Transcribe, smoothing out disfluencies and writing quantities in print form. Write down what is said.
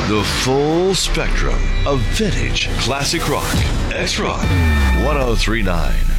The full spectrum of vintage classic rock. X-Rock 1039.